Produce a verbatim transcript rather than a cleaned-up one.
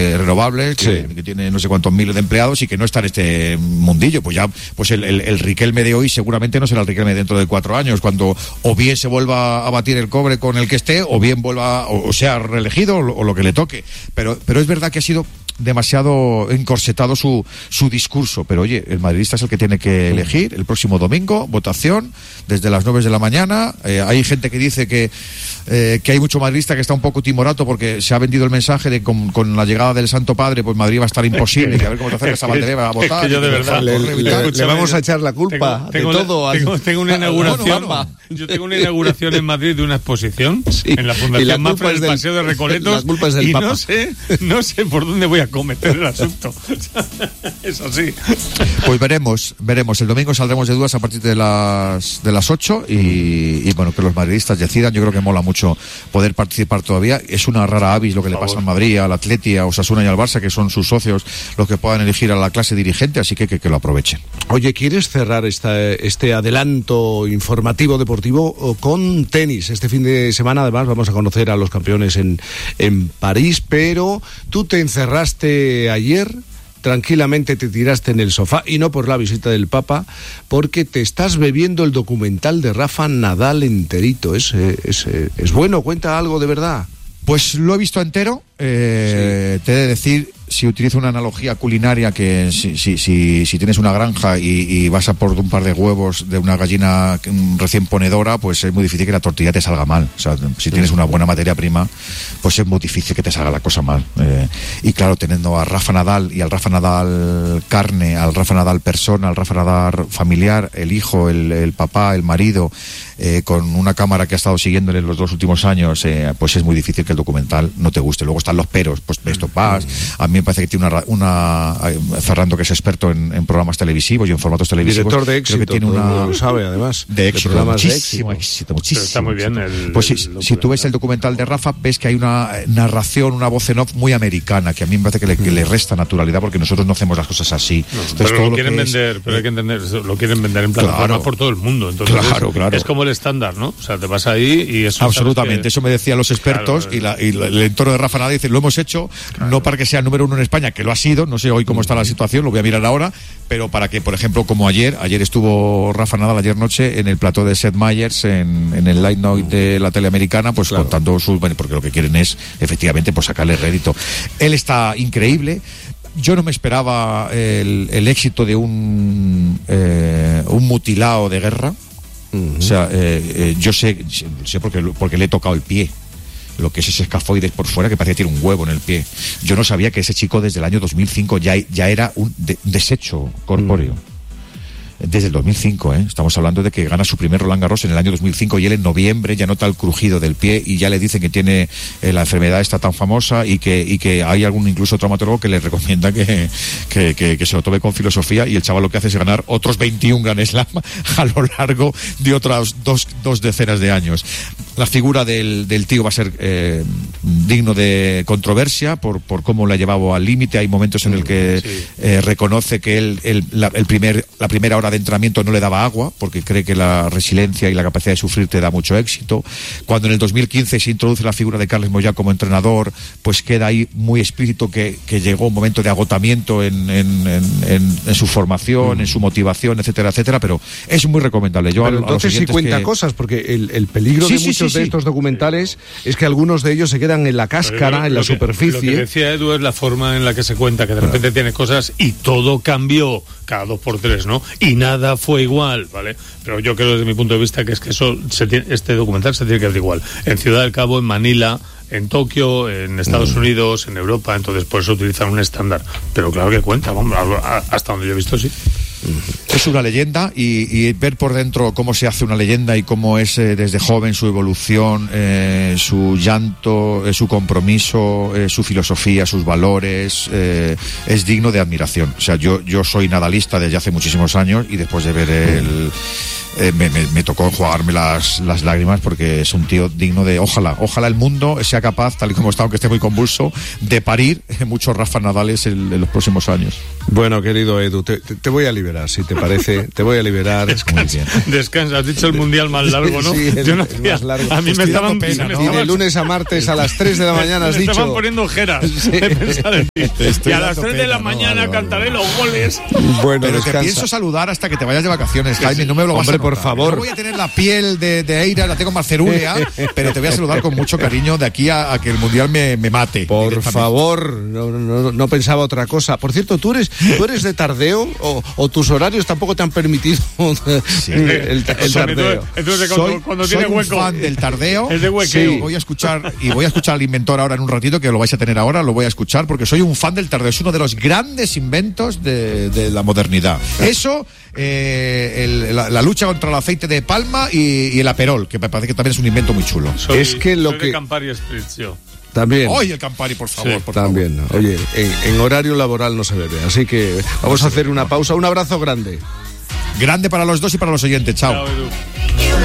eh, renovables, que, sí. que tiene no sé cuántos miles de empleados y que no está en este mundillo. Pues ya, pues el, el, el Riquelme de hoy seguramente no será el Riquelme dentro de cuatro años, cuando o bien se vuelva a batir el cobre con el que esté, o bien vuelva, o, o sea reelegido, o, o lo que le toque. Pero, pero es verdad que ha sido demasiado encorsetado su, su discurso, pero oye, el madridista es el que tiene que elegir el próximo domingo, votación desde las nueve de la mañana. Eh, hay gente que dice que eh, que hay mucho madridista que está un poco timorato porque se ha vendido el mensaje de con, con la llegada del Santo Padre, pues Madrid va a estar imposible, y a ver cómo te acercas a Valdebeba a votar. Es que yo de verdad le, le, le, le vamos a echar la culpa tengo, tengo de todo. Una, tengo, tengo una inauguración, bueno, bueno. yo tengo una inauguración en Madrid de una exposición sí. en la Fundación Mafra del Paseo de Recoletos, la culpa es del y Papa. no sé, no sé por dónde voy a cometer el asunto. Es así. Pues veremos, veremos. El domingo saldremos de dudas a partir de las de las ocho y, y bueno, que los madridistas decidan. Yo creo que mola mucho poder participar todavía. Es una rara avis lo que le pasa al Madrid, al Atleti, a Osasuna y al Barça, que son sus socios los que puedan elegir a la clase dirigente, así que que, que lo aprovechen. Oye, ¿quieres cerrar esta, este adelanto informativo deportivo con tenis? Este fin de semana además vamos a conocer a los campeones en, en París, pero tú te encerraste ayer, tranquilamente te tiraste en el sofá, y no por la visita del Papa, porque te estás bebiendo el documental de Rafa Nadal enterito. Es, es, es bueno, cuenta algo de verdad. Pues lo he visto entero. Eh, sí. Te he de decir, si utilizo una analogía culinaria, que si, si, si, si tienes una granja y, y vas a por un par de huevos de una gallina recién ponedora, pues es muy difícil que la tortilla te salga mal. O sea, si tienes una buena materia prima, pues es muy difícil que te salga la cosa mal. Eh, y claro, teniendo a Rafa Nadal y al Rafa Nadal carne, al Rafa Nadal persona, al Rafa Nadal familiar, el hijo, el, el papá, el marido, eh, con una cámara que ha estado siguiéndole en los dos últimos años, eh, pues es muy difícil que el documental no te guste. Luego están los peros, pues esto paz. A mí me parece que tiene una, una Ferrando, que es experto en, en programas televisivos y en formatos televisivos. Director de éxito, creo que tiene una, lo sabe además. De éxito, de muchísimo de éxito, muchísimo. Pero está muy bien. El, pues si, el si tú ves el documental de Rafa, ves que hay una narración, una voz en off muy americana, que a mí me parece que le, que le resta naturalidad, porque nosotros no hacemos las cosas así. No, entonces, pero todo lo lo quieren que vender, es, pero hay que entender, lo quieren vender en plataforma claro, por todo el mundo. Entonces claro, es, claro. es como el estándar, ¿no? O sea, te vas ahí y eso. Absolutamente, que... eso me decían los expertos, claro, y, la, y el entorno de Rafa Nadal dice, lo hemos hecho, claro, no para que sea número uno en España, que lo ha sido, no sé hoy cómo está la situación, lo voy a mirar ahora, pero para que, por ejemplo, como ayer, ayer estuvo Rafa Nadal, ayer noche, en el plató de Seth Meyers, en, en el Late Night de la tele americana, pues claro, contando sus, bueno, porque lo que quieren es, efectivamente, pues sacarle rédito. Él está increíble. Yo no me esperaba el, el éxito de un, eh, un mutilado de guerra. Uh-huh. O sea, eh, eh, yo sé, sé porque, porque le he tocado el pie, lo que es ese escafoides por fuera, que parecía que tiene un huevo en el pie. Yo no sabía que ese chico desde el año dos mil cinco ya, ya era un de, desecho corpóreo. Uh-huh. Desde el dos mil cinco, ¿eh? Estamos hablando de que gana su primer Roland Garros en el año dos mil cinco, y él en noviembre ya nota el crujido del pie y ya le dicen que tiene eh, la enfermedad esta tan famosa, y que y que hay algún incluso traumatólogo que le recomienda que, que, que, que se lo tome con filosofía, y el chaval lo que hace es ganar otros veintiún Grand Slam a lo largo de otras dos, dos decenas de años. La figura del, del tío va a ser eh, digno de controversia por, por cómo la ha llevado al límite. Hay momentos en el que sí. eh, reconoce que él, el, la, el primer, la primera hora de entrenamiento no le daba agua, porque cree que la resiliencia y la capacidad de sufrir te da mucho éxito. Cuando en el dos mil quince se introduce la figura de Carles Moyà como entrenador, pues queda ahí muy explícito que, que llegó un momento de agotamiento en, en, en, en, en su formación, mm. en su motivación, etcétera, etcétera, pero es muy recomendable. Yo pero a, entonces a sí cuenta que... cosas, porque el, el peligro sí, de sí, muchos sí, de sí. estos documentales es que algunos de ellos se quedan en la cáscara, lo, en la lo que, superficie. Lo que decía Edu es la forma en la que se cuenta, que de repente ah. tiene cosas y todo cambió cada dos por tres, ¿no? Y nada fue igual, ¿vale? Pero yo creo desde mi punto de vista que es que eso se tiene, este documental se tiene que ver igual. En Ciudad del Cabo, en Manila, en Tokio, en Estados mm. Unidos, en Europa, entonces por eso utilizan un estándar. Pero claro que cuenta, vamos, hasta donde yo he visto, sí. Es una leyenda, y, y ver por dentro cómo se hace una leyenda y cómo es eh, desde joven su evolución, eh, su llanto, eh, su compromiso, eh, su filosofía, sus valores, eh, es digno de admiración. O sea, yo, yo soy nadalista desde hace muchísimos años, y después de ver el... eh, me, me, me tocó jugarme las, las lágrimas, porque es un tío digno de, ojalá, ojalá el mundo sea capaz, tal y como está, aunque esté muy convulso, de parir muchos Rafa Nadales en, en los próximos años. Bueno, querido Edu, te, te voy a liberar, si te parece, te voy a liberar. Descansa, muy bien. Descansa, has dicho el mundial más largo, ¿no? Sí, el, Yo no el más largo. A mí me estaban pena, ¿no? Y de lunes a martes a las tres de la mañana has me dicho. Me estaban poniendo ojeras. Sí. De pensar en ti. Y a las tres de la no, mañana vale, cantaré vale. los goles. Bueno, pero descansa. Te pienso saludar hasta que te vayas de vacaciones, Jaime, no me lo vas Hombre, a notar. por favor. Yo voy a tener la piel de, de Eira, la tengo más cerúlea, pero te voy a saludar con mucho cariño de aquí a, a que el Mundial me, me mate. Por favor, no, no, no pensaba otra cosa. Por cierto, ¿tú eres, tú eres de tardeo o, o tus horarios tampoco te han permitido sí, el, el, el tardeo? Entonces, soy, cuando, cuando soy tiene un hueco, fan del tardeo. Es de huequeo. Sí, voy a escuchar, y voy a escuchar al inventor ahora en un ratito, que lo vais a tener ahora, lo voy a escuchar, porque soy un fan del tardeo. Es uno de los grandes inventos de, de la modernidad. Eso, eh, el, la, la lucha contra el aceite de palma y, y el aperol, que me parece que también es un invento muy chulo. Soy, es que lo soy que... de Campari Spritz, yo. También. Oye, el Campari, por favor, sí, por también. favor. Oye, en, en horario laboral no se bebe, así que vamos a hacer una pausa. Un abrazo grande. Grande para los dos y para los oyentes. Chao. Chao, Edu.